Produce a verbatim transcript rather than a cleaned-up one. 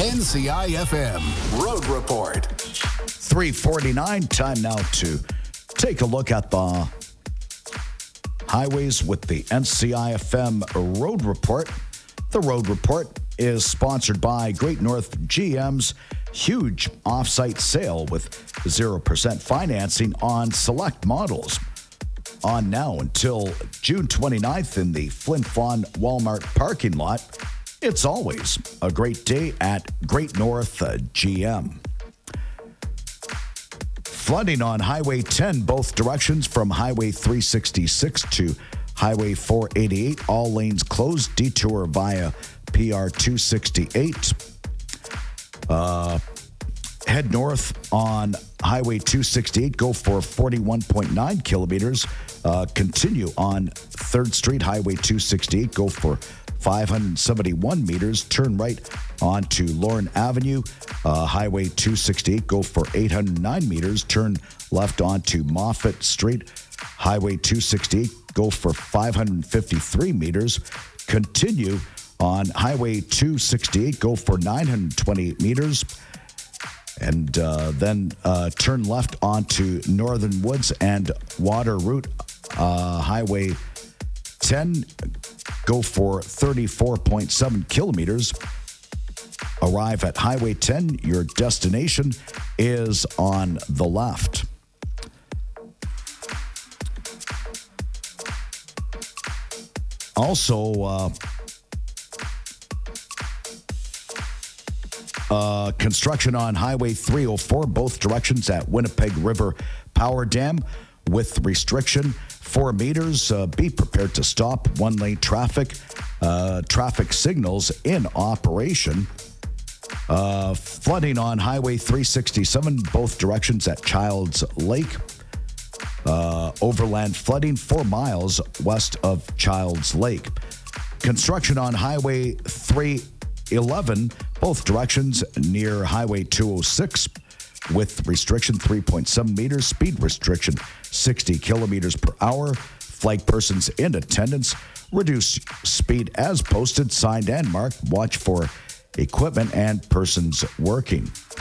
N C I F M Road Report. three forty-nine, time now to take a look at the highways with the N C I F M Road Report. The Road Report is sponsored by Great North G M's huge off-site sale with zero percent financing on select models. On now until June twenty-ninth in the Flin Flon Walmart parking lot. It's always a great day at Great North uh, G M. Flooding on Highway ten, both directions from Highway three sixty-six to Highway four eighty-eight. All lanes closed. Detour via P R two sixty-eight. Uh, head north on Highway two sixty-eight. Go for forty-one point nine kilometers. Uh, continue on third Street, Highway two sixty-eight. Go for five hundred seventy-one meters. Turn right onto Lorne Avenue, uh, Highway two sixty-eight. Go for eight hundred nine meters. Turn left onto Moffat Street, Highway two sixty-eight. Go for five hundred fifty-three meters. Continue on Highway two sixty-eight. Go for nine hundred twenty-eight meters. And uh, then uh, turn left onto Northern Woods and Water Route, uh, Highway ten. Go for thirty-four point seven kilometers. Arrive at Highway ten. Your destination is on the left. Also, uh, uh, construction on Highway three oh four, both directions at Winnipeg River Power Dam with restriction. Four meters. Uh, be prepared to stop. One lane traffic. Uh, traffic signals in operation. Uh, flooding on Highway three sixty-seven, both directions at Childs Lake. Uh, overland flooding four miles west of Childs Lake. Construction on Highway three eleven, both directions near Highway two oh six. With restriction three point seven meters, speed restriction sixty kilometers per hour. Flag persons in attendance. Reduce speed as posted, signed and marked. Watch for equipment and persons working.